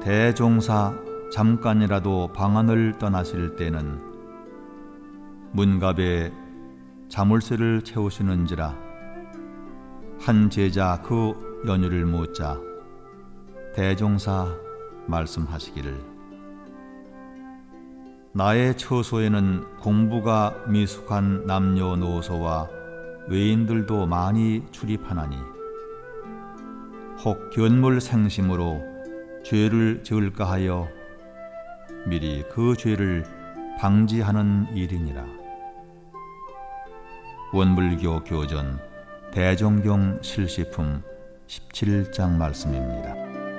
대종사 잠깐이라도 방안을 떠나실 때는 문갑에 자물쇠를 채우시는지라 한 제자 그 연유를 묻자 대종사 말씀하시기를 나의 처소에는 공부가 미숙한 남녀노소와 외인들도 많이 출입하나니 혹 견물생심으로 죄를 지을까 하여 미리 그 죄를 방지하는 일이니라. 원불교 교전 대종경 실시품 17장 말씀입니다.